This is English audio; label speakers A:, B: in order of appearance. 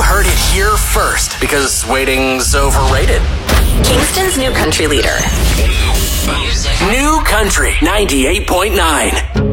A: You heard it here first, because waiting's overrated.
B: Kingston's new country leader.
A: New Country 98.9.